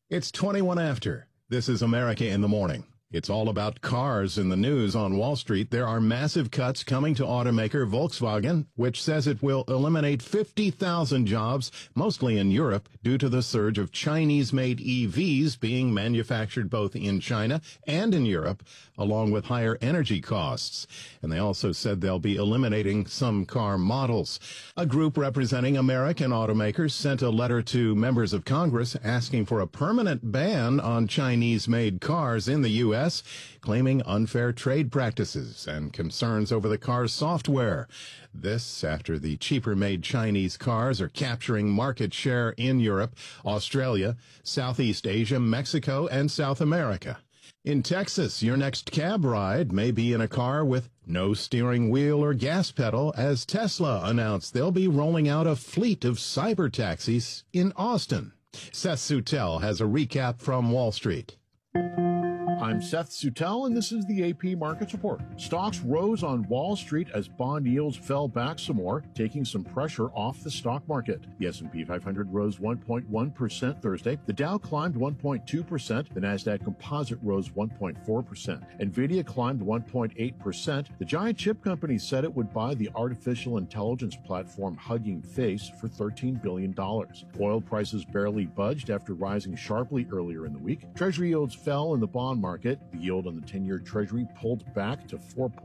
It's 21 after. This is America in the Morning. It's all about cars in the news on Wall Street. There are massive cuts coming to automaker Volkswagen, which says it will eliminate 50,000 jobs, mostly in Europe, due to the surge of Chinese-made EVs being manufactured both in China and in Europe, along with higher energy costs. And they also said they'll be eliminating some car models. A group representing American automakers sent a letter to members of Congress asking for a permanent ban on Chinese-made cars in the U.S., claiming unfair trade practices and concerns over the car's software. This after the cheaper-made Chinese cars are capturing market share in Europe, Australia, Southeast Asia, Mexico, and South America. In Texas, your next cab ride may be in a car with no steering wheel or gas pedal, as Tesla announced they'll be rolling out a fleet of cyber taxis in Austin. Seth Sutel has a recap from Wall Street. I'm Seth Sutel, and this is the AP Markets Report. Stocks rose on Wall Street as bond yields fell back some more, taking some pressure off the stock market. The S&P 500 rose 1.1% Thursday. The Dow climbed 1.2%. The Nasdaq Composite rose 1.4%. Nvidia climbed 1.8%. The giant chip company said it would buy the artificial intelligence platform Hugging Face for $13 billion. Oil prices barely budged after rising sharply earlier in the week. Treasury yields fell in the bond market. The yield on the 10-year Treasury pulled back to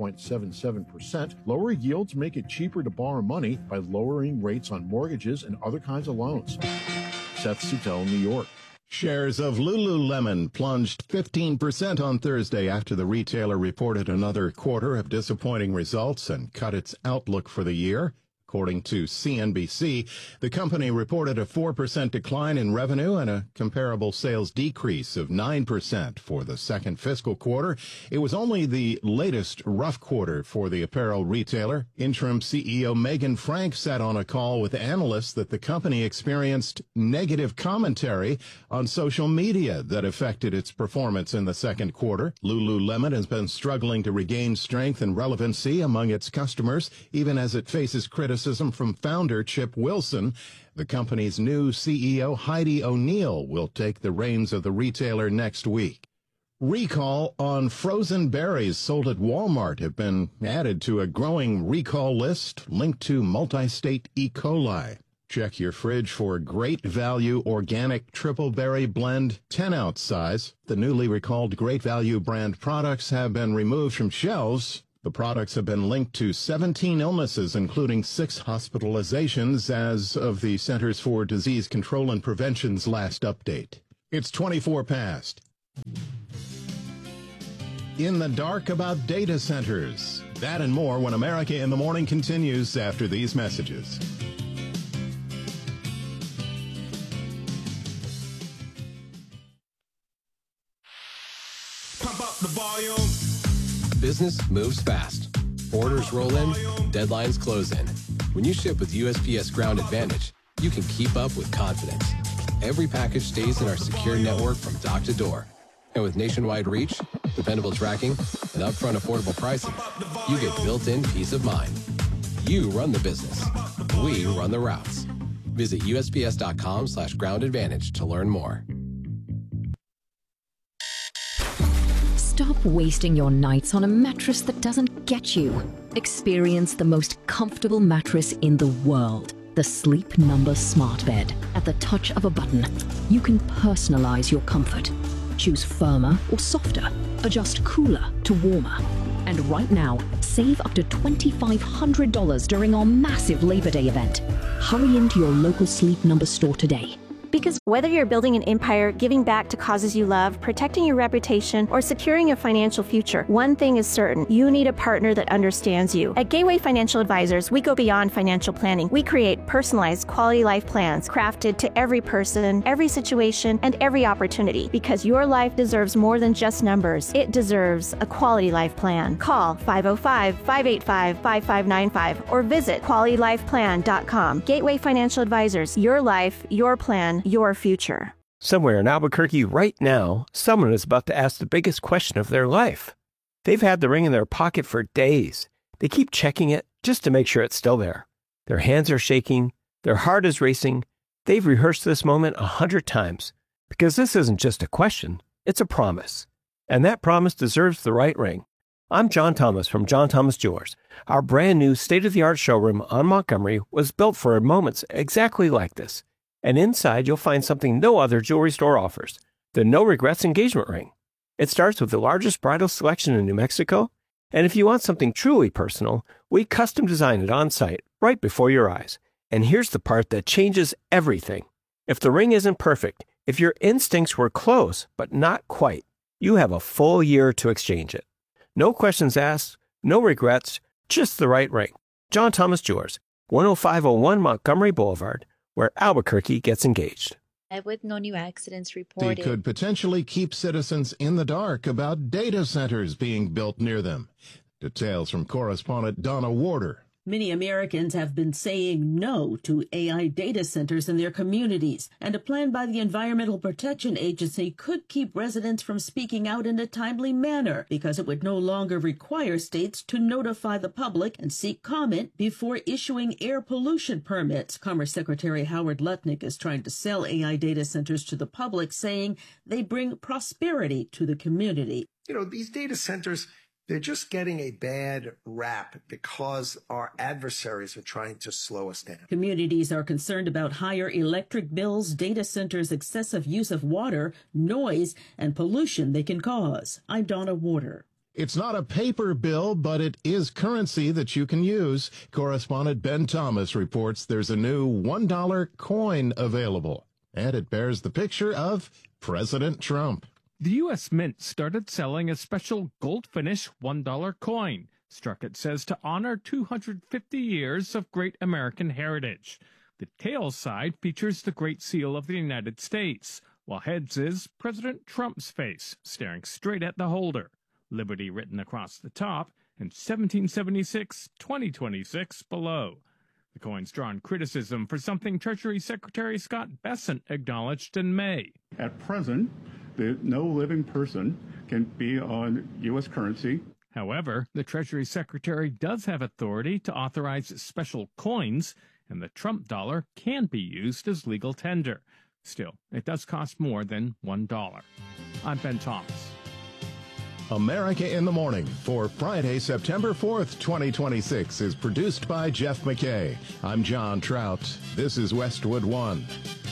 4.77%. Lower yields make it cheaper to borrow money by lowering rates on mortgages and other kinds of loans. Seth Sutel, New York. Shares of Lululemon plunged 15% on Thursday after the retailer reported another quarter of disappointing results and cut its outlook for the year. According to CNBC, the company reported a 4% decline in revenue and a comparable sales decrease of 9% for the second fiscal quarter. It was only the latest rough quarter for the apparel retailer. Interim CEO Megan Frank said on a call with analysts that the company experienced negative commentary on social media that affected its performance in the second quarter. Lululemon has been struggling to regain strength and relevancy among its customers, even as it faces criticism from founder Chip Wilson. The company's new CEO, Heidi O'Neill, will take the reins of the retailer next week. Recall on frozen berries sold at Walmart have been added to a growing recall list linked to multi-state E. coli. Check your fridge for Great Value Organic Triple Berry Blend 10-ounce size. The newly recalled Great Value brand products have been removed from shelves. The products have been linked to 17 illnesses, including 6 hospitalizations as of the Centers for Disease Control and Prevention's last update. It's 24 past. In the dark about data centers. That and more when America in the Morning continues after these messages. Pump up the volume. Business moves fast. Orders roll in, deadlines close in. When you ship with USPS Ground Advantage, you can keep up with confidence. Every package stays in our secure network from dock to door. And with nationwide reach, dependable tracking, and upfront affordable pricing, you get built-in peace of mind. You run the business. We run the routes. Visit USPS.com/Ground Advantage to learn more. Stop wasting your nights on a mattress that doesn't get you. Experience the most comfortable mattress in the world. The Sleep Number Smart Bed. At the touch of a button, you can personalize your comfort. Choose firmer or softer. Adjust cooler to warmer. And right now, save up to $2,500 during our massive Labor Day event. Hurry into your local Sleep Number store today. Because whether you're building an empire, giving back to causes you love, protecting your reputation, or securing a financial future, one thing is certain: you need a partner that understands you. At Gateway Financial Advisors, we go beyond financial planning. We create personalized quality life plans crafted to every person, every situation, and every opportunity. Because your life deserves more than just numbers. It deserves a quality life plan. Call 505-585-5595 or visit QualityLifePlan.com. Gateway Financial Advisors, your life, your plan, your future. Somewhere in Albuquerque right now, someone is about to ask the biggest question of their life. They've had the ring in their pocket for days. They keep checking it just to make sure it's still there. Their hands are shaking. Their heart is racing. They've rehearsed this moment 100 times. Because this isn't just a question, it's a promise. And that promise deserves the right ring. I'm John Thomas from John Thomas Jewelers. Our brand new state-of-the-art showroom on Montgomery was built for moments exactly like this. And inside you'll find something no other jewelry store offers, the No Regrets engagement ring. It starts with the largest bridal selection in New Mexico, and if you want something truly personal, we custom design it on site, right before your eyes. And here's the part that changes everything. If the ring isn't perfect, if your instincts were close but not quite, you have a full year to exchange it. No questions asked, no regrets, just the right ring. John Thomas Jewelers, 10501 Montgomery Boulevard, where Albuquerque gets engaged. With no new accidents reported. They could potentially keep citizens in the dark about data centers being built near them. Details from correspondent Donna Warder. Many Americans have been saying no to AI data centers in their communities, and a plan by the Environmental Protection Agency could keep residents from speaking out in a timely manner because it would no longer require states to notify the public and seek comment before issuing air pollution permits. Commerce Secretary Howard Lutnick is trying to sell AI data centers to the public, saying they bring prosperity to the community. You know, these data centers, they're just getting a bad rap because our adversaries are trying to slow us down. Communities are concerned about higher electric bills, data centers' excessive use of water, noise, and pollution they can cause. I'm Donna Warder. It's not a paper bill, but it is currency that you can use. Correspondent Ben Thomas reports there's a new $1 coin available, and it bears the picture of President Trump. The U.S. Mint started selling a special gold-finish $1 coin, struck, it says, to honor 250 years of great American heritage. The tail side features the Great Seal of the United States, while heads is President Trump's face, staring straight at the holder. Liberty written across the top, and 1776-2026 below. The coin's drawn criticism for something Treasury Secretary Scott Bessent acknowledged in May. At present, no living person can be on U.S. currency. However, the Treasury Secretary does have authority to authorize special coins, and the Trump dollar can be used as legal tender. Still, it does cost more than $1. I'm Ben Thomas. America in the Morning for Friday, September 4th, 2026 is produced by Jeff McKay. I'm John Trout. This is Westwood One.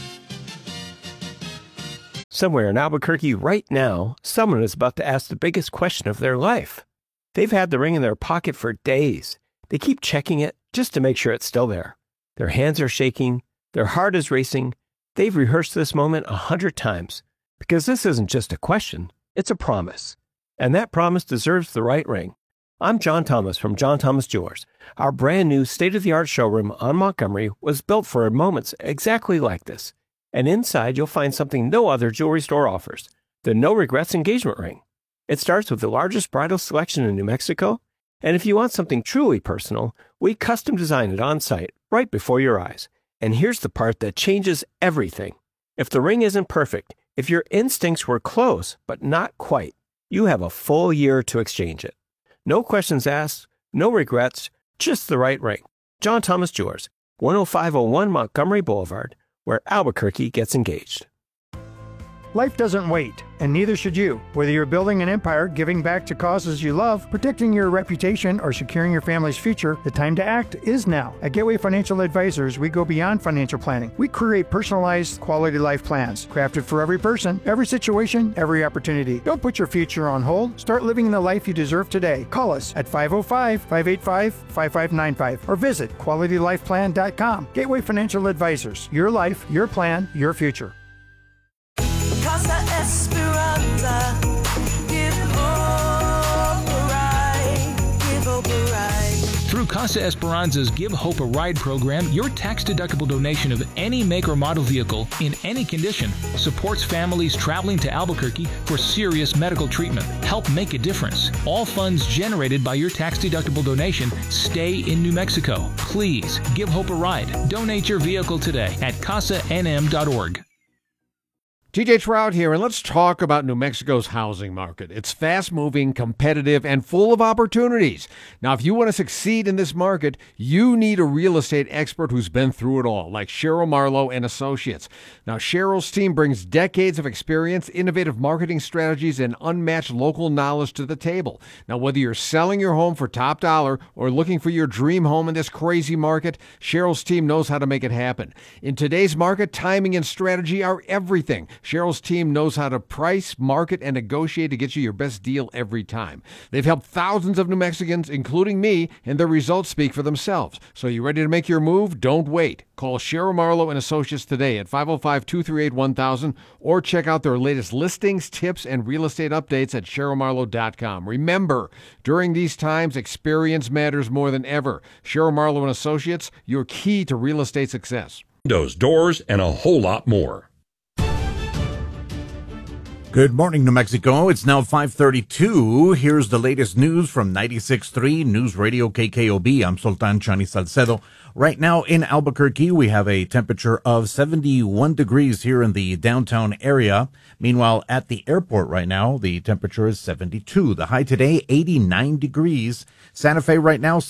Somewhere in Albuquerque right now, someone is about to ask the biggest question of their life. They've had the ring in their pocket for days. They keep checking it just to make sure it's still there. Their hands are shaking. Their heart is racing. They've rehearsed this moment 100 times. Because this isn't just a question, it's a promise. And that promise deserves the right ring. I'm John Thomas from John Thomas Jewelers. Our brand new state-of-the-art showroom on Montgomery was built for moments exactly like this. And inside you'll find something no other jewelry store offers, the No Regrets engagement ring. It starts with the largest bridal selection in New Mexico, and if you want something truly personal, we custom design it on site, right before your eyes. And here's the part that changes everything. If the ring isn't perfect, if your instincts were close but not quite, you have a full year to exchange it. No questions asked, no regrets, just the right ring. John Thomas Jewelers, 10501 Montgomery Boulevard, where Albuquerque gets engaged. Life doesn't wait, and neither should you. Whether you're building an empire, giving back to causes you love, protecting your reputation, or securing your family's future, the time to act is now. At Gateway Financial Advisors, we go beyond financial planning. We create personalized, quality life plans, crafted for every person, every situation, every opportunity. Don't put your future on hold. Start living the life you deserve today. Call us at 505-585-5595 or visit QualityLifePlan.com. Gateway Financial Advisors. Your life, your plan, your future. Casa Esperanza, give hope a ride, give hope a ride. Through Casa Esperanza's Give Hope a Ride program, your tax-deductible donation of any make or model vehicle in any condition supports families traveling to Albuquerque for serious medical treatment. Help make a difference. All funds generated by your tax-deductible donation stay in New Mexico. Please give Hope a ride. Donate your vehicle today at CasaNM.org. TJ Trout here, and let's talk about New Mexico's housing market. It's fast-moving, competitive, and full of opportunities. Now, if you want to succeed in this market, you need a real estate expert who's been through it all, like Cheryl Marlowe and Associates. Now, Cheryl's team brings decades of experience, innovative marketing strategies, and unmatched local knowledge to the table. Now, whether you're selling your home for top dollar or looking for your dream home in this crazy market, Cheryl's team knows how to make it happen. In today's market, timing and strategy are everything. Cheryl's team knows how to price, market, and negotiate to get you your best deal every time. They've helped thousands of New Mexicans, including me, and their results speak for themselves. So you ready to make your move? Don't wait. Call Cheryl Marlowe and Associates today at 505-238-1000 or check out their latest listings, tips, and real estate updates at CherylMarlowe.com. Remember, during these times, experience matters more than ever. Cheryl Marlowe and Associates, your key to real estate success. Windows, doors, and a whole lot more. Good morning, New Mexico. It's now 5:32. Here's the latest news from 96.3 News Radio KKOB. I'm Sultan Chani Salcedo. Right now in Albuquerque, we have a temperature of 71 degrees here in the downtown area. Meanwhile, at the airport right now, the temperature is 72. The high today, 89 degrees. Santa Fe right now,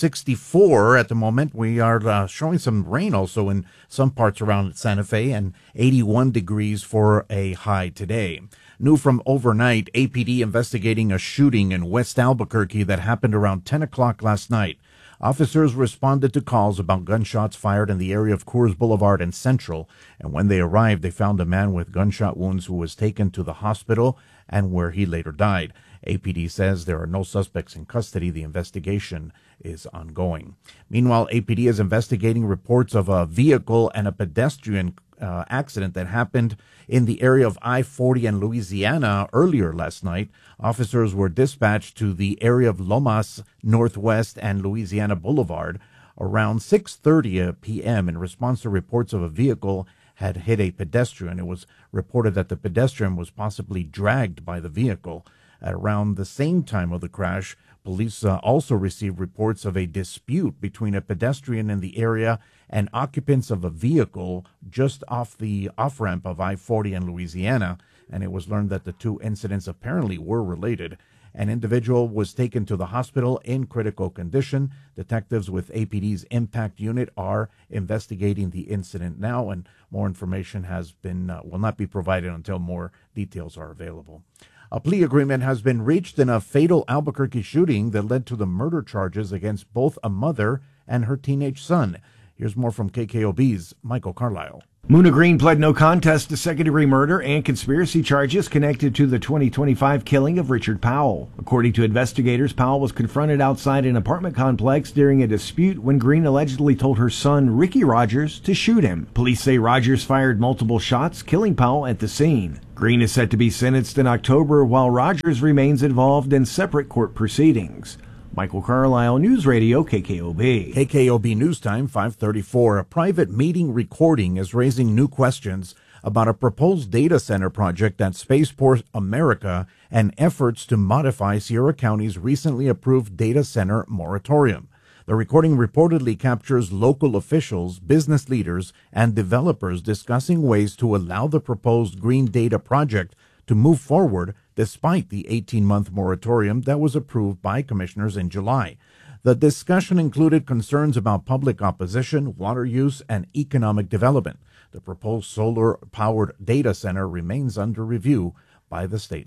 64 at the moment. We are showing some rain also in some parts around Santa Fe, and 81 degrees for a high today. New from overnight, APD investigating a shooting in West Albuquerque that happened around 10 o'clock last night. Officers responded to calls about gunshots fired in the area of Coors Boulevard and Central, and when they arrived, they found a man with gunshot wounds who was taken to the hospital and where he later died. APD says there are no suspects in custody. The investigation is ongoing. Meanwhile, APD is investigating reports of a vehicle and a pedestrian accident that happened in the area of I-40 and Louisiana earlier last night. Officers were dispatched to the area of Lomas Northwest and Louisiana Boulevard around 6:30 p.m. in response to reports of a vehicle had hit a pedestrian. It was reported that the pedestrian was possibly dragged by the vehicle. At around the same time of the crash, police also received reports of a dispute between a pedestrian in the area and occupants of a vehicle just off the off-ramp of I-40 in Louisiana, and it was learned that the two incidents apparently were related. An individual was taken to the hospital in critical condition. Detectives with APD's impact unit are investigating the incident now, and more information will not be provided until more details are available. A plea agreement has been reached in a fatal Albuquerque shooting that led to the murder charges against both a mother and her teenage son. Here's more from KKOB's Michael Carlisle. Muna Green pled no contest to second-degree murder and conspiracy charges connected to the 2025 killing of Richard Powell. According to investigators, Powell was confronted outside an apartment complex during a dispute when Green allegedly told her son, Ricky Rogers, to shoot him. Police say Rogers fired multiple shots, killing Powell at the scene. Green is set to be sentenced in October, while Rogers remains involved in separate court proceedings. Michael Carlisle, News Radio, KKOB. KKOB News Time, 5:34. A private meeting recording is raising new questions about a proposed data center project at Spaceport America and efforts to modify Sierra County's recently approved data center moratorium. The recording reportedly captures local officials, business leaders, and developers discussing ways to allow the proposed green data project to move forward despite the 18-month moratorium that was approved by commissioners in July. The discussion included concerns about public opposition, water use, and economic development. The proposed solar-powered data center remains under review by the state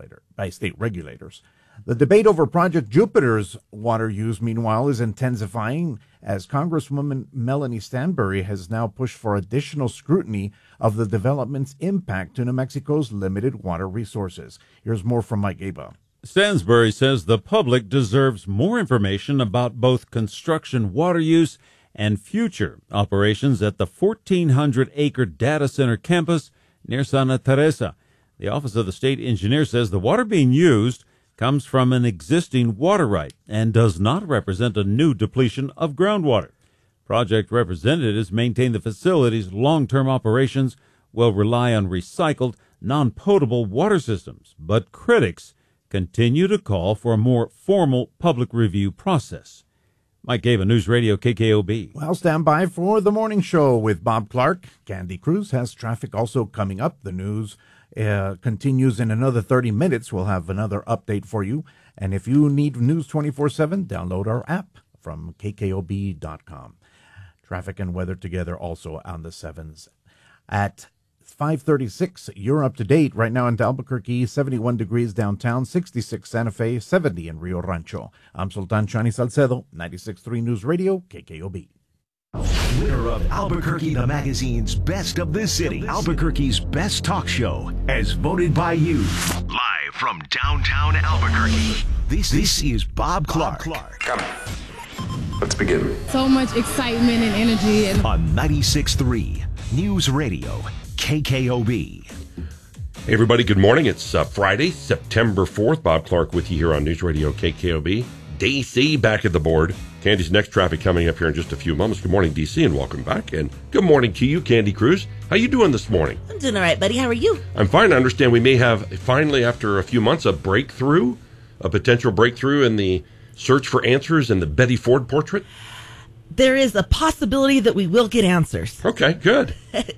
regulators. The debate over Project Jupiter's water use, meanwhile, is intensifying as Congresswoman Melanie Stanbury has now pushed for additional scrutiny of the development's impact to New Mexico's limited water resources. Here's more from Mike Aba. Stansbury says the public deserves more information about both construction water use and future operations at the 1,400-acre data center campus near Santa Teresa. The Office of the State Engineer says the water being used comes from an existing water right and does not represent a new depletion of groundwater. Project representatives maintain the facility's long-term operations will rely on recycled, non-potable water systems, but critics continue to call for a more formal public review process. Mike Gava, News Radio KKOB. Well, stand by for the morning show with Bob Clark. Candy Cruz has traffic also coming up. The news continues in another 30 minutes. We'll have another update for you. And if you need news 24/7, download our app from KKOB.com. Traffic and weather together also on the 7s. At 5:36, you're up to date right now in Albuquerque, 71 degrees downtown, 66 Santa Fe, 70 in Rio Rancho. I'm Sultan Chani Salcedo, 96.3 News Radio, KKOB. Winner of Albuquerque the Magazine's Best of the City, Albuquerque's Best Talk Show, as voted by you. Live from downtown Albuquerque, this is Bob Clark. Come on. Let's begin. So much excitement and energy. On 96.3 News Radio, KKOB. Hey, everybody, good morning. It's Friday, September 4th. Bob Clark with you here on News Radio KKOB. DC back at the board. Candy's next traffic coming up here in just a few moments. Good morning, DC, and welcome back. And good morning to you, Candy Cruz. How you doing this morning? I'm doing all right, buddy. How are you? I'm fine. I understand we may have, finally, after a few months, a potential breakthrough in the search for answers in the Betty Ford portrait. There is a possibility that we will get answers. Okay, good.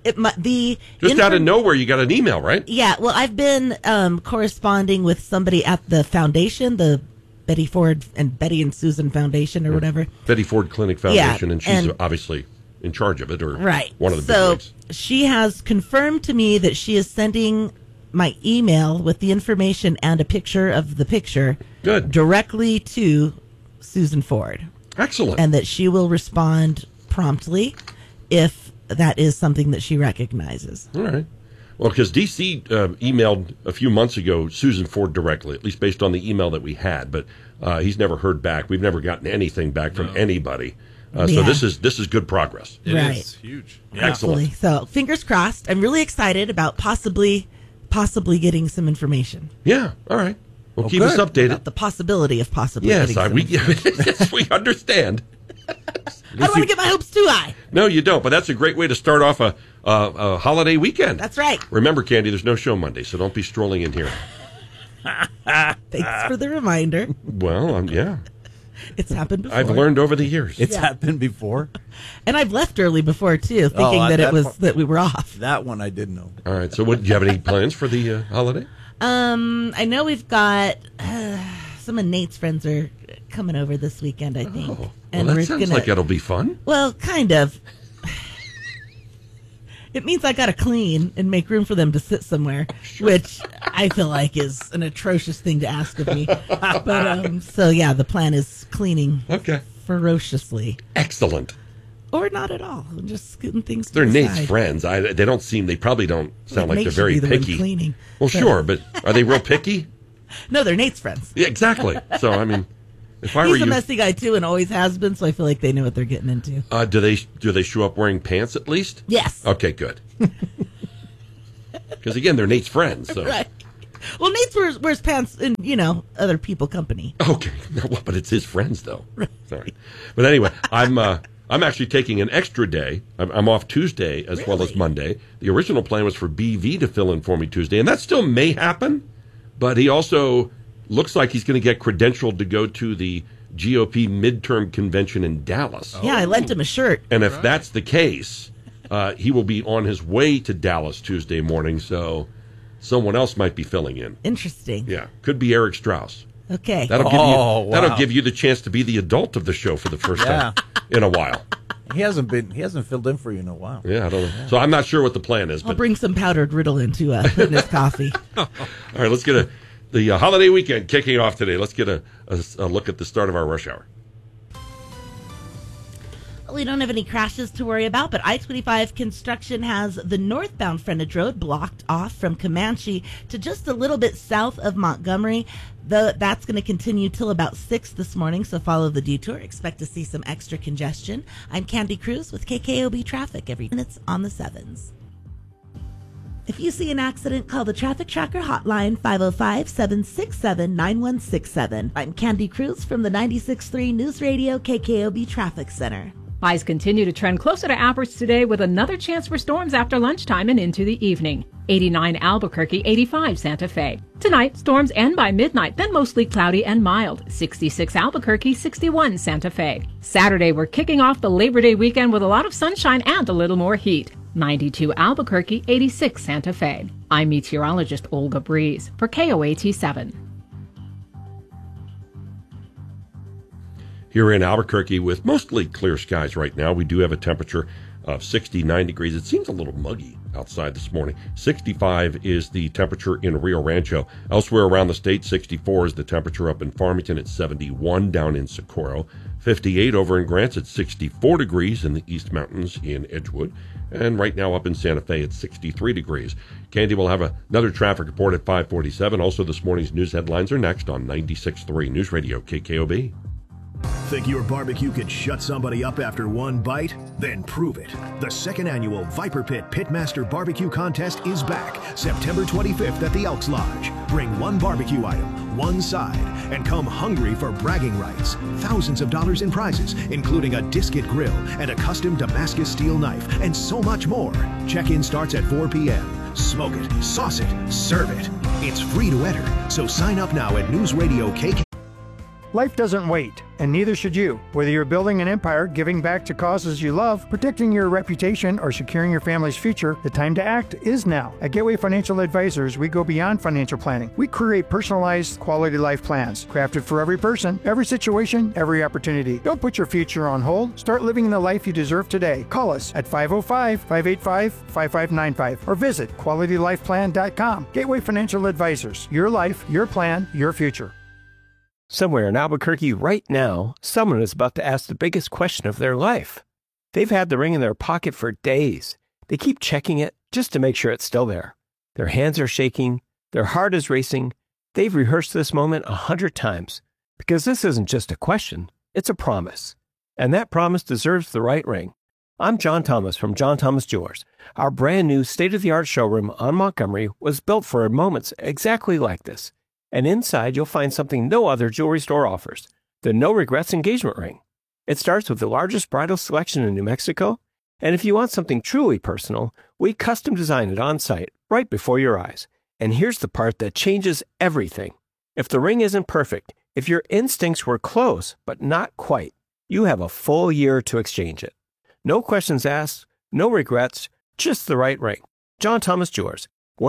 Just out of nowhere, you got an email, right? Yeah, well, I've been corresponding with somebody at the foundation, the Betty Ford and Betty and Susan Foundation or whatever. Betty Ford Clinic Foundation, Yeah, and she's obviously in charge of it, or one of the big wigs. She has confirmed to me that she is sending my email with the information and a picture of the picture directly to Susan Ford. Excellent. And that she will respond promptly if that is something that she recognizes. All right. Well, because DC emailed a few months ago Susan Ford directly, at least based on the email that we had, but he's never heard back. We've never gotten anything back from anybody. So this is good progress. It is huge. Excellent. So fingers crossed. I'm really excited about possibly getting some information. Yeah. All right. Well, keep us updated. About the possibility of possibly getting some yes, we understand. I don't want to get my hopes too high. No, you don't, but that's a great way to start off a holiday weekend. That's right. Remember, Candy, there's no show Monday, so don't be strolling in here. Thanks for the reminder. Well, yeah. It's happened before. I've learned over the years. It's happened before. And I've left early before, too, thinking that we were off. That one I didn't know. All right, so do you have any plans for the holiday? I know we've got some of Nate's friends are coming over this weekend, I think. Well, that sounds like it'll be fun. Well, kind of. It means I got to clean and make room for them to sit somewhere, which I feel like is an atrocious thing to ask of me. But so yeah, the plan is cleaning. Ferociously. Excellent. Or not at all. I'm just scooting things. They're to the Nate's side. friends. They probably don't sound like Nate they're should very be the one picky. cleaning. Well, sure, but are they real picky? No, they're Nate's friends. Yeah, exactly. So I mean, if I were He's a you, messy guy too, and always has been. So I feel like they know what they're getting into. do they show up wearing pants at least? Yes. Okay, good. Because again, they're Nate's friends. So. Right. Well, Nate wears pants in other people company. Okay, well, but it's his friends though. Sorry, but anyway, I'm actually taking an extra day. I'm off Tuesday as well as Monday. The original plan was for BV to fill in for me Tuesday, and that still may happen. But he also looks like he's going to get credentialed to go to the GOP midterm convention in Dallas. Yeah, I lent him a shirt. And if that's the case, he will be on his way to Dallas Tuesday morning, so someone else might be filling in. Interesting. Yeah, could be Eric Strauss. Okay. That'll give you the chance to be the adult of the show for the first time in a while. He hasn't filled in for you in a while. Yeah, I don't know. So I'm not sure what the plan is. I'll But bring some powdered Ritalin to put in his coffee. all right, let's get the holiday weekend kicking off today. Let's get a look at the start of our rush hour. We don't have any crashes to worry about, but I-25 construction has the northbound frontage road blocked off from Comanche to just a little bit south of Montgomery. That's going to continue till about 6 this morning, so follow the detour. Expect to see some extra congestion. I'm Candy Cruz with KKOB Traffic every minute on the 7s. If you see an accident, call the Traffic Tracker hotline 505-767-9167. I'm Candy Cruz from the 96.3 News Radio KKOB Traffic Center. Highs continue to trend closer to average today with another chance for storms after lunchtime and into the evening. 89 Albuquerque, 85 Santa Fe. Tonight, storms end by midnight, then mostly cloudy and mild. 66 Albuquerque, 61 Santa Fe. Saturday, we're kicking off the Labor Day weekend with a lot of sunshine and a little more heat. 92 Albuquerque, 86 Santa Fe. I'm meteorologist Olga Breeze for KOAT 7. Here in Albuquerque with mostly clear skies right now, we do have a temperature of 69 degrees. It seems a little muggy outside this morning. 65 is the temperature in Rio Rancho. Elsewhere around the state, 64 is the temperature up in Farmington. It's 71 down in Socorro. 58 over in Grants. It's 64 degrees in the East Mountains in Edgewood. And right now up in Santa Fe, it's 63 degrees. Candy will have another traffic report at 5:47. Also, this morning's news headlines are next on 96.3 News Radio KKOB. Think your barbecue could shut somebody up after one bite? Then prove it. The second annual Viper Pit Pitmaster Barbecue Contest is back September 25th at the Elks Lodge. Bring one barbecue item, one side, and come hungry for bragging rights. Thousands of dollars in prizes, including a Disket grill and a custom Damascus steel knife, and so much more. Check-in starts at 4 p.m. Smoke it, sauce it, serve it. It's free to enter, so sign up now at News Radio KK. Life doesn't wait, and neither should you. Whether you're building an empire, giving back to causes you love, protecting your reputation, or securing your family's future, the time to act is now. At Gateway Financial Advisors, we go beyond financial planning. We create personalized quality life plans, crafted for every person, every situation, every opportunity. Don't put your future on hold. Start living the life you deserve today. Call us at 505-585-5595 or visit QualityLifePlan.com. Gateway Financial Advisors. Your life, your plan, your future. Somewhere in Albuquerque right now, someone is about to ask the biggest question of their life. They've had the ring in their pocket for days. They keep checking it just to make sure it's still there. Their hands are shaking. Their heart is racing. They've rehearsed this moment 100 times because this isn't just a question, it's a promise. And that promise deserves the right ring. I'm John Thomas from John Thomas Jewelers. Our brand new state-of-the-art showroom on Montgomery was built for moments exactly like this. And inside, you'll find something no other jewelry store offers, the No Regrets engagement ring. It starts with the largest bridal selection in New Mexico, and if you want something truly personal, we custom design it on site, right before your eyes. And here's the part that changes everything. If the ring isn't perfect, if your instincts were close, but not quite, you have a full year to exchange it. No questions asked, no regrets, just the right ring. John Thomas Jewelers,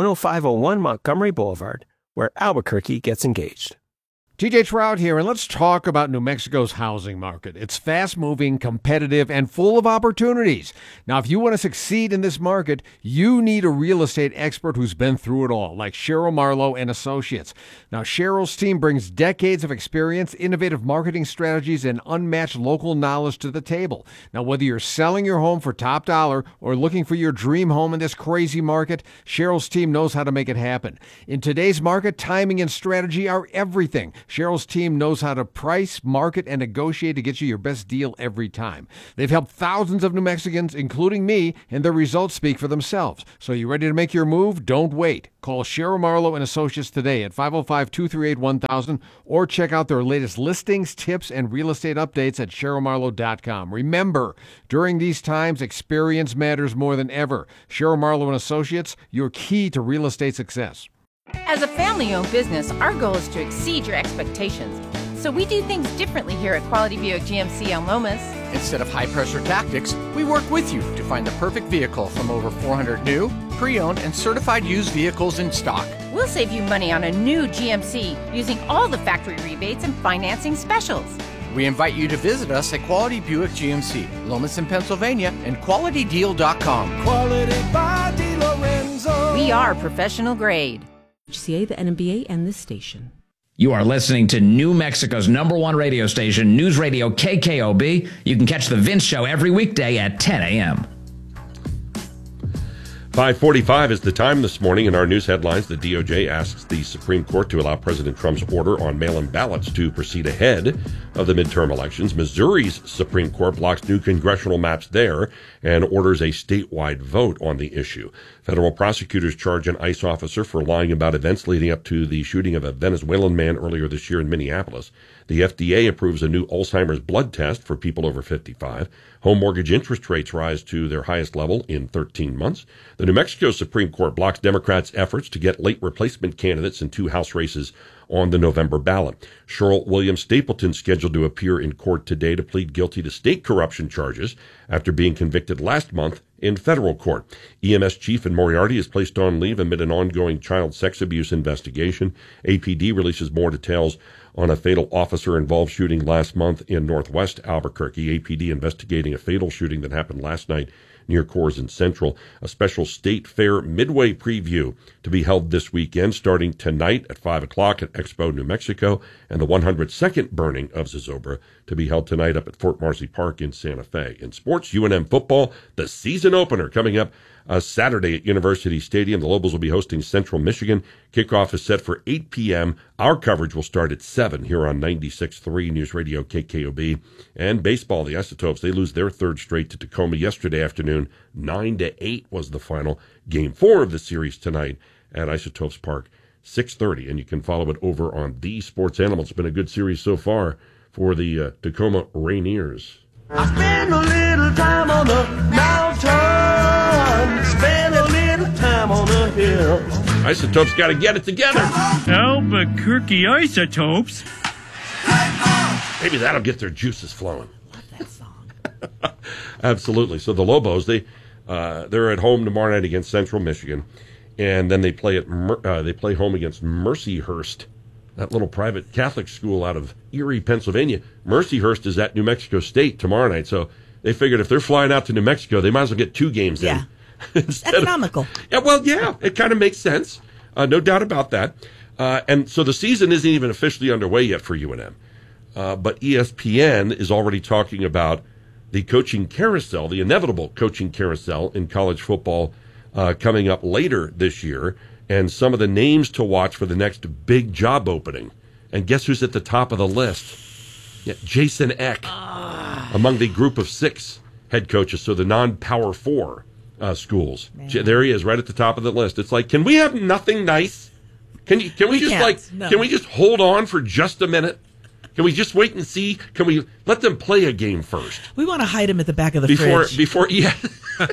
10501 Montgomery Boulevard, where Albuquerque gets engaged. TJ Trout here, and let's talk about New Mexico's housing market. It's fast-moving, competitive, and full of opportunities. Now, if you want to succeed in this market, you need a real estate expert who's been through it all, like Cheryl Marlowe and Associates. Now, Cheryl's team brings decades of experience, innovative marketing strategies, and unmatched local knowledge to the table. Now, whether you're selling your home for top dollar or looking for your dream home in this crazy market, Cheryl's team knows how to make it happen. In today's market, timing and strategy are everything. Cheryl's team knows how to price, market, and negotiate to get you your best deal every time. They've helped thousands of New Mexicans, including me, and their results speak for themselves. So you ready to make your move? Don't wait. Call Cheryl Marlowe and Associates today at 505-238-1000 or check out their latest listings, tips, and real estate updates at CherylMarlowe.com. Remember, during these times, experience matters more than ever. Cheryl Marlowe and Associates, your key to real estate success. As a family-owned business, our goal is to exceed your expectations. So we do things differently here at Quality Buick GMC El Lomas. Instead of high-pressure tactics, we work with you to find the perfect vehicle from over 400 new, pre-owned, and certified used vehicles in stock. We'll save you money on a new GMC using all the factory rebates and financing specials. We invite you to visit us at Quality Buick GMC, Lomas in Pennsylvania, and QualityDeal.com. Quality by DeLorenzo. We are professional grade. HCA, the NBA, and this station. You are listening to New Mexico's #1 radio station, News Radio KKOB. You can catch The Vince Show every weekday at 10 a.m. 5:45 is the time this morning. In our news headlines, the DOJ asks the Supreme Court to allow President Trump's order on mail-in ballots to proceed ahead of the midterm elections. Missouri's Supreme Court blocks new congressional maps there, and orders a statewide vote on the issue. Federal prosecutors charge an ICE officer for lying about events leading up to the shooting of a Venezuelan man earlier this year in Minneapolis. The FDA approves a new Alzheimer's blood test for people over 55. Home mortgage interest rates rise to their highest level in 13 months. The New Mexico Supreme Court blocks Democrats' efforts to get late replacement candidates in 2 House races on the November ballot. Cheryl Williams Stapleton scheduled to appear in court today to plead guilty to state corruption charges after being convicted last month in federal court. EMS Chief in Moriarty is placed on leave amid an ongoing child sex abuse investigation. APD releases more details on a fatal officer-involved shooting last month in northwest Albuquerque. APD investigating a fatal shooting that happened last night near Coors and Central. A special state fair midway preview to be held this weekend starting tonight at 5 o'clock at Expo, New Mexico, and the 102nd burning of Zozobra to be held tonight up at Fort Marcy Park in Santa Fe. In sports, UNM football, the season opener coming up Saturday at University Stadium. The Lobos will be hosting Central Michigan. Kickoff is set for 8 p.m. Our coverage will start at 7 here on 96.3 News Radio KKOB. And baseball, the Isotopes, they lose their third straight to Tacoma yesterday afternoon. 9-8 was the final. Game 4 of the series tonight at Isotopes Park, 6:30. And you can follow it over on The Sports Animal. It's been a good series so far for the Tacoma Rainiers. I spend a little time on the mountain, spend a little time on the hill. Isotopes got to get it together. Albuquerque Isotopes. Maybe that'll get their juices flowing. Love that song. Absolutely. So the Lobos, they're at home tomorrow night against Central Michigan, and then they play home against Mercyhurst, that little private Catholic school out of Erie, Pennsylvania. Mercyhurst is at New Mexico State tomorrow night, so they figured if they're flying out to New Mexico, they might as well get 2 games in. Economical. It kind of makes sense. No doubt about that. And so the season isn't even officially underway yet for UNM. But ESPN is already talking about the coaching carousel, the inevitable coaching carousel in college football coming up later this year, and some of the names to watch for the next big job opening. And guess who's at the top of the list? Yeah, Jason Eck, among the group of 6 head coaches, so the non-Power 4 schools. Man. There he is, right at the top of the list. It's like, can we have nothing nice? Can we just hold on for just a minute? Can we just wait and see? Can we let them play a game first? We want to hide him at the back of the fridge. Yes.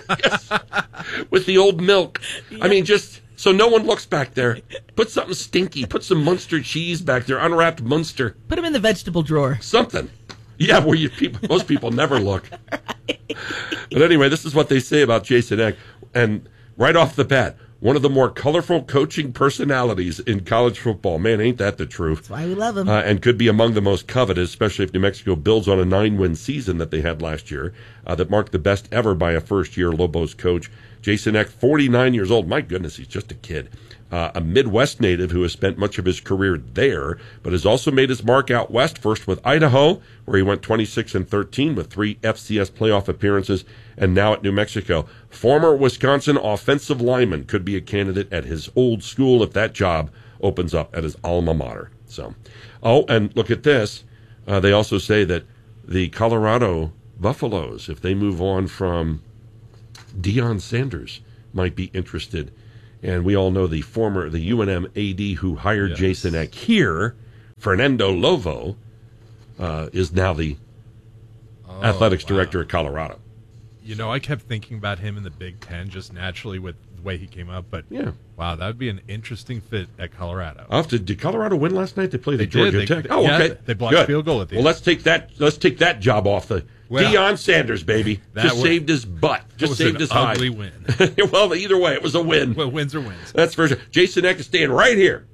With the old milk. Yeah. I mean, just so no one looks back there. Put something stinky. Put some Munster cheese back there, unwrapped Munster. Put him in the vegetable drawer. Something. Yeah, where most people never look. Right. But anyway, this is what they say about Jason Eck. And right off the bat, one of the more colorful coaching personalities in college football. Man, ain't that the truth? That's why we love him. And could be among the most coveted, especially if New Mexico builds on a 9-win season that they had last year, that marked the best ever by a first-year Lobos coach. Jason Eck, 49 years old. My goodness, he's just a kid. A Midwest native who has spent much of his career there, but has also made his mark out west, first with Idaho, where he went 26-13 with 3 FCS playoff appearances, and now at New Mexico. Former Wisconsin offensive lineman could be a candidate at his old school if that job opens up at his alma mater. So, and look at this. They also say that the Colorado Buffaloes, if they move on from Deion Sanders, might be interested. And we all know the UNM AD who hired Jason Eck here, Fernando Lovo, is now the athletics director at Colorado. You know, I kept thinking about him in the Big Ten just naturally with the way he came up, but wow, that would be an interesting fit at Colorado. Did Colorado win last night? They played at Georgia Tech. Okay. They blocked a field goal at the end. Well, let's take that job off the Deion Sanders, baby. Saved his butt. Just saved his hide. Ugly win. Well, either way, it was a win. Well, wins are wins. That's for sure. Jason Eck is staying right here.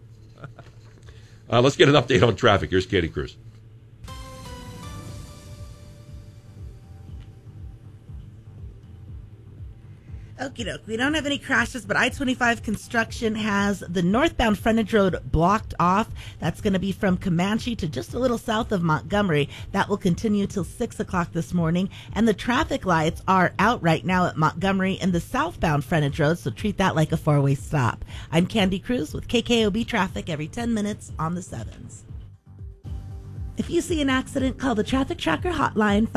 Let's get an update on traffic. Here's Katie Cruz. Okie doke. We don't have any crashes, but I-25 construction has the northbound frontage road blocked off. That's going to be from Comanche to just a little south of Montgomery. That will continue till 6 o'clock this morning. And the traffic lights are out right now at Montgomery and the southbound frontage road, so treat that like a 4-way stop. I'm Candy Cruz with KKOB Traffic every 10 minutes on the 7s. If you see an accident, call the Traffic Tracker hotline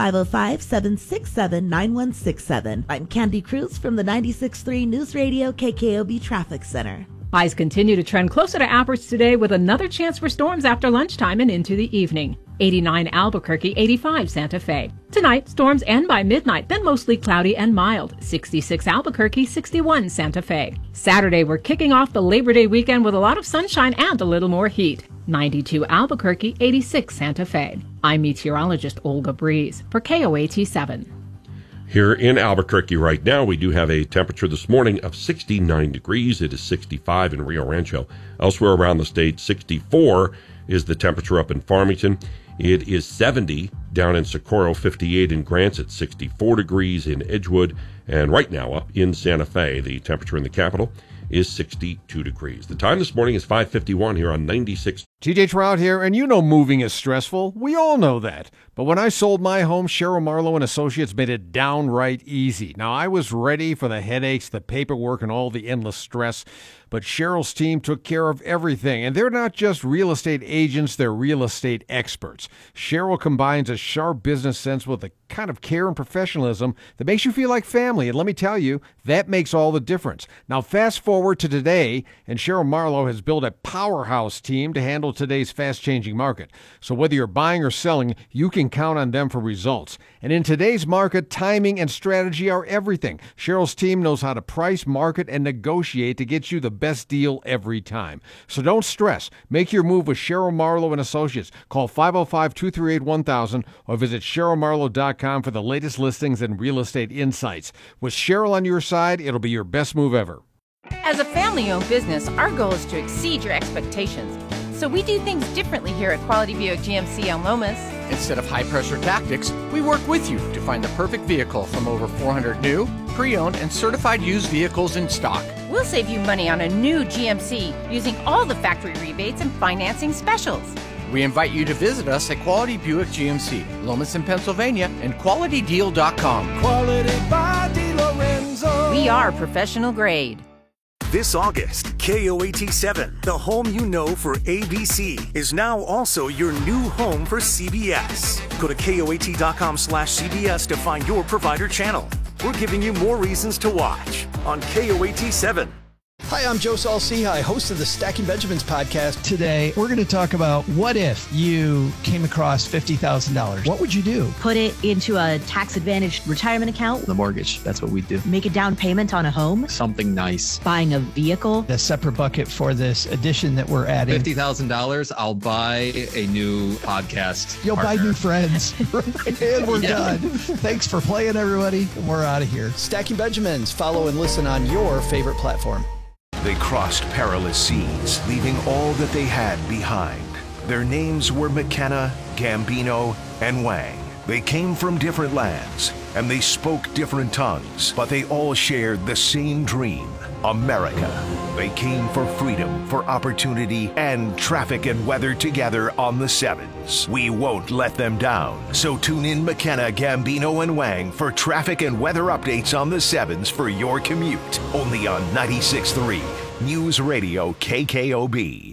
505-767-9167. I'm Candy Cruz from the 96.3 News Radio KKOB Traffic Center. Highs continue to trend closer to average today with another chance for storms after lunchtime and into the evening. 89 Albuquerque, 85 Santa Fe. Tonight, storms end by midnight, then mostly cloudy and mild. 66 Albuquerque, 61 Santa Fe. Saturday, we're kicking off the Labor Day weekend with a lot of sunshine and a little more heat. 92 Albuquerque, 86 Santa Fe. I'm meteorologist Olga Breeze for KOAT 7. Here in Albuquerque right now, we do have a temperature this morning of 69 degrees. It is 65 in Rio Rancho. Elsewhere around the state, 64 is the temperature up in Farmington. It is 70 down in Socorro, 58 in Grants, at 64 degrees in Edgewood. And right now up in Santa Fe, the temperature in the capital is 62 degrees. The time this morning is 5:51 here on 96. TJ Trout here, and you know moving is stressful. We all know that. But when I sold my home, Cheryl Marlowe and Associates made it downright easy. Now, I was ready for the headaches, the paperwork, and all the endless stress, but Cheryl's team took care of everything. And they're not just real estate agents, they're real estate experts. Cheryl combines a sharp business sense with a kind of care and professionalism that makes you feel like family. And let me tell you, that makes all the difference. Now, fast forward to today, and Cheryl Marlowe has built a powerhouse team to handle today's fast-changing market. So whether you're buying or selling, you can count on them for results. And in today's market, timing and strategy are everything. Cheryl's team knows how to price, market, and negotiate to get you the best deal every time. So don't stress. Make your move with Cheryl Marlowe and Associates. Call 505-238-1000 or visit CherylMarlowe.com for the latest listings and real estate insights. With Cheryl on your side, it'll be your best move ever. As a family-owned business, our goal is to exceed your expectations. So we do things differently here at Quality Buick GMC El Lomas. Instead of high-pressure tactics, we work with you to find the perfect vehicle from over 400 new, pre-owned, and certified used vehicles in stock. We'll save you money on a new GMC using all the factory rebates and financing specials. We invite you to visit us at Quality Buick GMC, Lomas in Pennsylvania, and QualityDeal.com. Quality by DeLorenzo. We are professional grade. This August, KOAT7, the home you know for ABC, is now also your new home for CBS. Go to KOAT.com/CBS to find your provider channel. We're giving you more reasons to watch on KOAT7. Hi, I'm Joe Saul-Sehy, host of the Stacking Benjamins podcast. Today, we're going to talk about what if you came across $50,000? What would you do? Put it into a tax-advantaged retirement account. The mortgage, that's what we do. Make a down payment on a home. Something nice. Buying a vehicle. A separate bucket for this addition that we're adding. $50,000, I'll buy a new podcast You'll partner. buy new friends. And we're done. Thanks for playing, everybody. We're out of here. Stacking Benjamins. Follow and listen on your favorite platform. They crossed perilous seas, leaving all that they had behind. Their names were McKenna, Gambino, and Wang. They came from different lands, and they spoke different tongues, but they all shared the same dream, America. They came for freedom, for opportunity, and traffic and weather together on the Sevens. We won't let them down. So tune in McKenna, Gambino, and Wang for traffic and weather updates on the Sevens for your commute. Only on 96.3 News Radio KKOB.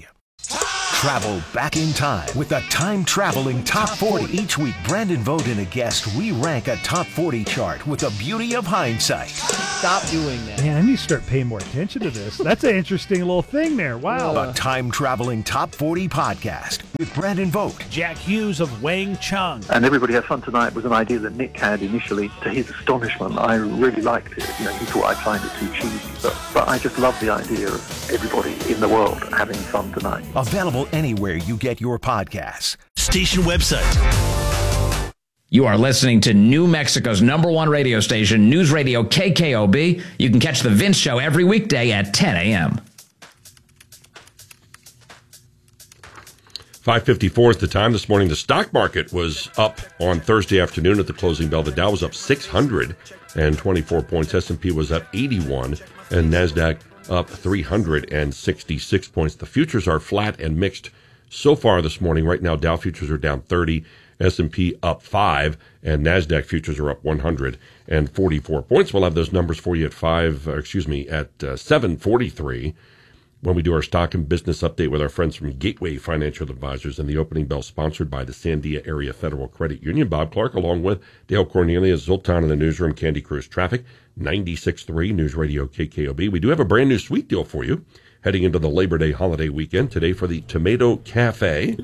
Travel back in time with a time-traveling Top 40. Each week, Brandon Vogt and a guest re-rank a Top 40 chart with the beauty of hindsight. Stop doing that. Man, I need to start paying more attention to this. That's an interesting little thing there. Wow. A time-traveling Top 40 podcast with Brandon Vogt, Jack Hughes of Wang Chung. And Everybody Has Fun Tonight was an idea that Nick had initially. To his astonishment, I really liked it. You know, he thought I'd find it too cheesy. But I just love the idea of everybody in the world having fun tonight. Available anywhere you get your podcasts. Station website. You are listening to New Mexico's #1 radio station, News Radio KKOB. You can catch The Vince Show every weekday at 10 a.m. 5:54 is the time this morning. The stock market was up on Thursday afternoon at the closing bell. The Dow was up 624 points. S&P was up 81, and NASDAQ up 366 points. The futures are flat and mixed so far this morning. Right now, Dow futures are down 30, S&P up 5, and NASDAQ futures are up 144 points. We'll have those numbers for you at 7:43. when we do our stock and business update with our friends from Gateway Financial Advisors, and the opening bell sponsored by the Sandia Area Federal Credit Union. Bob Clark, along with Dale Cornelius, Zoltan in the newsroom, Candy Cruz Traffic, 96.3 News Radio KKOB. We do have a brand new sweet deal for you heading into the Labor Day holiday weekend. Today for the Tomato Cafe,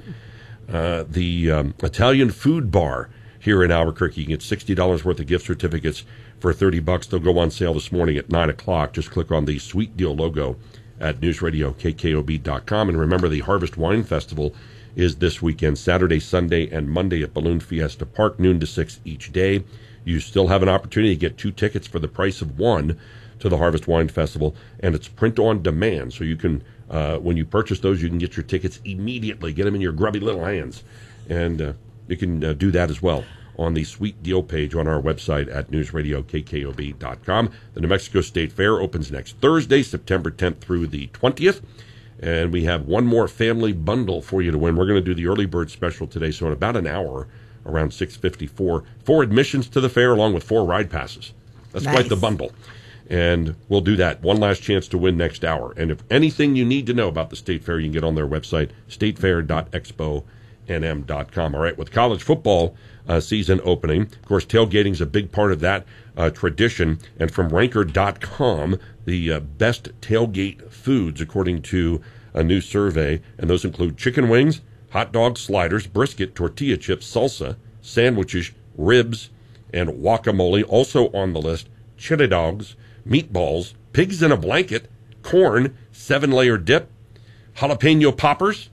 the Italian food bar here in Albuquerque. You can get $60 worth of gift certificates for $30. They'll go on sale this morning at 9 o'clock. Just click on the Sweet Deal logo at newsradiokkob.com. And remember, the Harvest Wine Festival is this weekend, Saturday, Sunday, and Monday at Balloon Fiesta Park, noon to 6 each day. You still have an opportunity to get 2 tickets for the price of 1 to the Harvest Wine Festival, and it's print on demand. So you can, when you purchase those, you can get your tickets immediately, get them in your grubby little hands. And you can do that as well on the Sweet Deal page on our website at newsradiokkob.com. The New Mexico State Fair opens next Thursday, September 10th through the 20th. And we have one more family bundle for you to win. We're going to do the early bird special today, so in about an hour, around 6:54, 4 admissions to the fair along with 4 ride passes. That's nice. Quite the bundle. And we'll do that. One last chance to win next hour. And if anything you need to know about the State Fair, you can get on their website, statefair.exponm.com. All right, with college football season opening, of course, tailgating is a big part of that tradition. And from Ranker.com, the best tailgate foods, according to a new survey, and those include chicken wings, hot dogs, sliders, brisket, tortilla chips, salsa, sandwiches, ribs, and guacamole. Also on the list, chili dogs, meatballs, pigs in a blanket, corn, 7-layer dip, jalapeno poppers,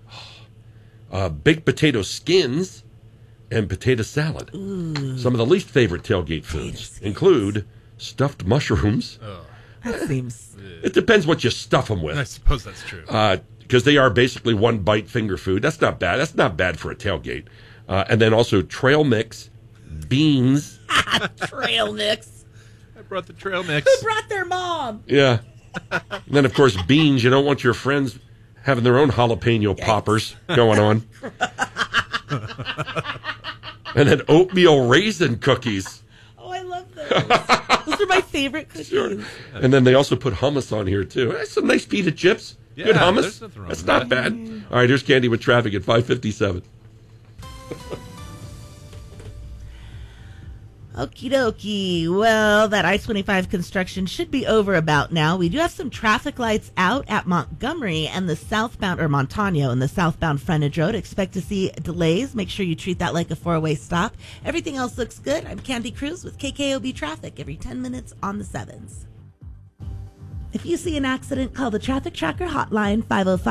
baked potato skins, and potato salad. Ooh. Some of the least favorite tailgate foods include stuffed mushrooms. That seems... It depends what you stuff them with. I suppose that's true. Because they are basically one-bite finger food. That's not bad. That's not bad for a tailgate. And then also trail mix, beans. Trail mix. I brought the trail mix. Who brought their mom? Yeah. And then, of course, beans. You don't want your friends having their own jalapeno poppers going on. And then oatmeal raisin cookies. Oh, I love those. Those are my favorite cookies. Sure. And then they also put hummus on here, too. That's some nice pita chips. Yeah, good hummus. there's nothing wrong That's with not that. bad. All right, here's Candy with traffic at 5:57. Okie dokie. Well, that I-25 construction should be over about now. We do have some traffic lights out at Montgomery and the southbound, or Montano and the southbound frontage road. Expect to see delays. Make sure you treat that like a 4-way stop. Everything else looks good. I'm Candy Cruz with KKOB Traffic every 10 minutes on the 7s. If you see an accident, call the Traffic Tracker hotline,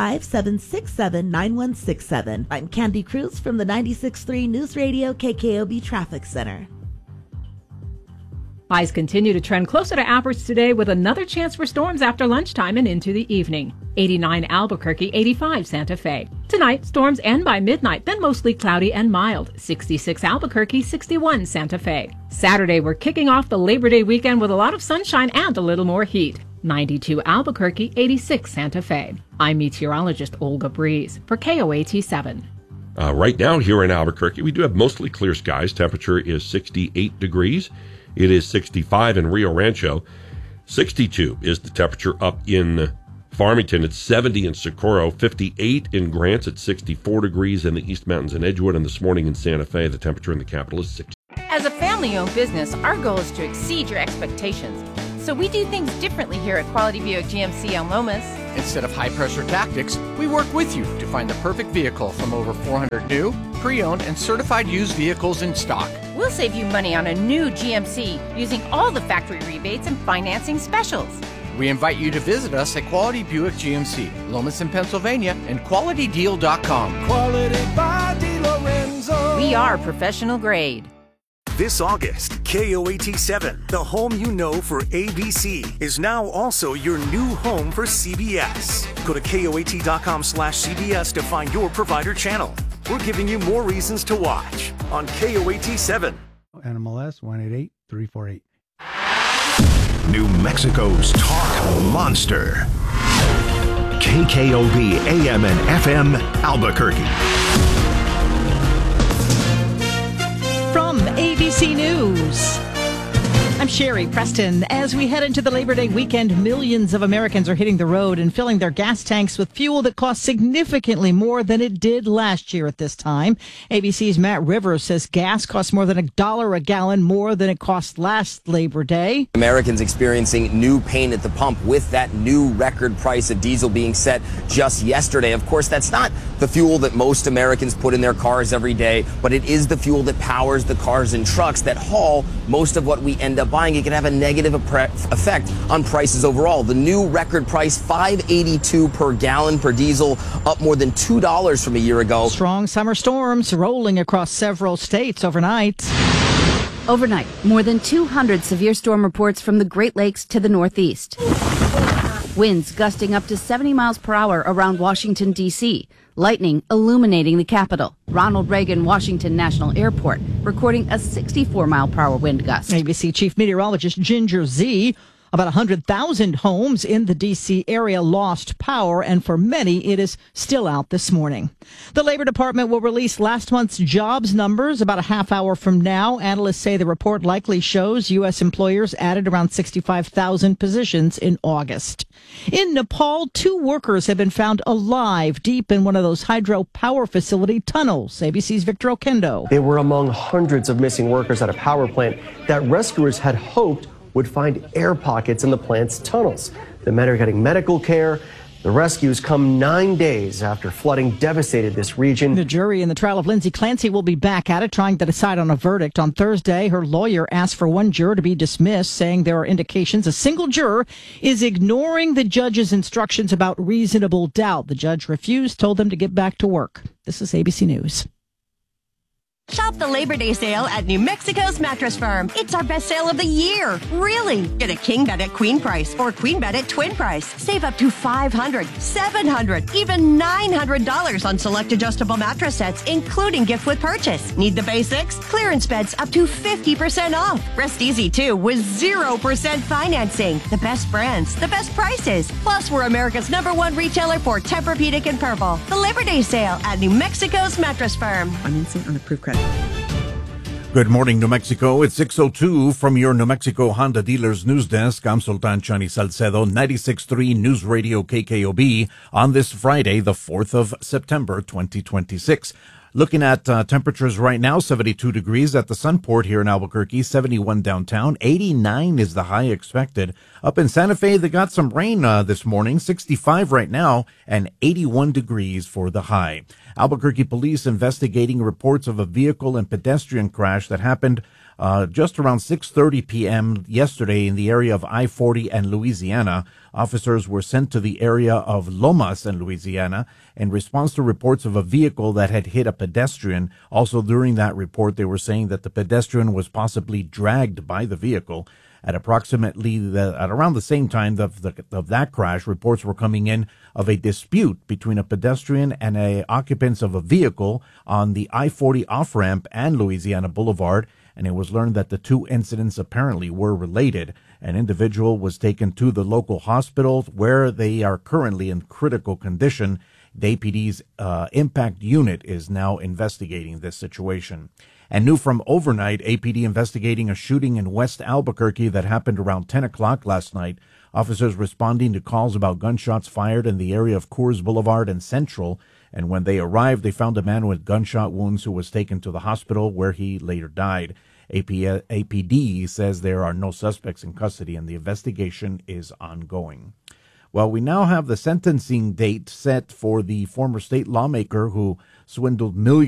505-767-9167. I'm Candy Cruz from the 96.3 News Radio KKOB Traffic Center. Highs continue to trend closer to average today with another chance for storms after lunchtime and into the evening. 89 Albuquerque, 85 Santa Fe. Tonight, storms end by midnight, then mostly cloudy and mild. 66 Albuquerque, 61 Santa Fe. Saturday, we're kicking off the Labor Day weekend with a lot of sunshine and a little more heat. 92 Albuquerque, 86 Santa Fe. I'm meteorologist Olga Breeze for KOAT 7. Right now here in Albuquerque, we do have mostly clear skies. Temperature is 68 degrees. It is 65 in Rio Rancho. 62 is the temperature up in Farmington. It's 70 in Socorro. 58 in Grants. It's 64 degrees in the East Mountains and Edgewood. And this morning in Santa Fe, the temperature in the capital is 60. As a family-owned business, our goal is to exceed your expectations. So we do things differently here at Quality Buick GMC El Lomas. Instead of high-pressure tactics, we work with you to find the perfect vehicle from over 400 new, pre-owned, and certified used vehicles in stock. We'll save you money on a new GMC using all the factory rebates and financing specials. We invite you to visit us at Quality Buick GMC, Lomas in Pennsylvania, and QualityDeal.com. Quality by DeLorenzo. We are professional grade. This August, KOAT 7, the home you know for ABC, is now also your new home for CBS. Go to KOAT.com/CBS to find your provider channel. We're giving you more reasons to watch on KOAT 7. NMLS 188348. New Mexico's talk monster. KKOB AM and FM Albuquerque. From ABC News, I'm Sherry Preston. As we head into the Labor Day weekend, millions of Americans are hitting the road and filling their gas tanks with fuel that costs significantly more than it did last year at this time. ABC's Matt Rivers says gas costs more than $1 a gallon more than it cost last Labor Day. Americans experiencing new pain at the pump with that new record price of diesel being set just yesterday. Of course, that's not the fuel that most Americans put in their cars every day, but it is the fuel that powers the cars and trucks that haul most of what we end up buying. It can have a negative effect on prices overall. The new record price, $5.82 per gallon per diesel, up more than $2 from a year ago. Strong summer storms rolling across several states overnight. Overnight, more than 200 severe storm reports from the Great Lakes to the Northeast. Winds gusting up to 70 miles per hour around Washington, D.C. Lightning illuminating the capital. Ronald Reagan Washington National Airport recording a 64-mile-per-hour wind gust. ABC Chief Meteorologist Ginger Z. About 100,000 homes in the D.C. area lost power, and for many, it is still out this morning. The Labor Department will release last month's jobs numbers about a half hour from now. Analysts say the report likely shows U.S. employers added around 65,000 positions in August. In Nepal, 2 workers have been found alive deep in one of those hydropower facility tunnels. ABC's Victor Okendo. They were among hundreds of missing workers at a power plant that rescuers had hoped would find air pockets in the plant's tunnels. The men are getting medical care. The rescues come 9 days after flooding devastated this region. The jury in the trial of Lindsay Clancy will be back at it, trying to decide on a verdict. On Thursday, her lawyer asked for one juror to be dismissed, saying there are indications a single juror is ignoring the judge's instructions about reasonable doubt. The judge refused, told them to get back to work. This is ABC News. Shop the Labor Day sale at New Mexico's Mattress Firm. It's our best sale of the year. Really. Get a king bed at queen price or queen bed at twin price. Save up to $500, $700, even $900 on select adjustable mattress sets, including gift with purchase. Need the basics? Clearance beds up to 50% off. Rest easy too with 0% financing. The best brands, the best prices. Plus, we're America's #1 retailer for Tempur-Pedic and Purple. The Labor Day sale at New Mexico's Mattress Firm. Financing on approved credit. Good morning, New Mexico. It's 6:02 from your New Mexico Honda Dealers News Desk. I'm Sultan Chani Salcedo, 96.3 News Radio KKOB on this Friday, the 4th of September, 2026. Looking at temperatures right now, 72 degrees at the Sunport here in Albuquerque, 71 downtown, 89 is the high expected. Up in Santa Fe, they got some rain this morning, 65 right now, and 81 degrees for the high. Albuquerque police investigating reports of a vehicle and pedestrian crash that happened just around 6:30 p.m. yesterday in the area of I-40 and Louisiana. Officers were sent to the area of Lomas in Louisiana in response to reports of a vehicle that had hit a pedestrian. Also during that report, they were saying that the pedestrian was possibly dragged by the vehicle. At around the same time of that crash, reports were coming in of a dispute between a pedestrian and occupants of a vehicle on the I-40 off-ramp and Louisiana Boulevard, and it was learned that the two incidents apparently were related. An individual was taken to the local hospital where they are currently in critical condition. The APD's impact unit is now investigating this situation. And new from overnight, APD investigating a shooting in West Albuquerque that happened around 10 o'clock last night. Officers responding to calls about gunshots fired in the area of Coors Boulevard and Central. And when they arrived, they found a man with gunshot wounds who was taken to the hospital where he later died. APD says there are no suspects in custody and the investigation is ongoing. Well, we now have the sentencing date set for the former state lawmaker who swindled millions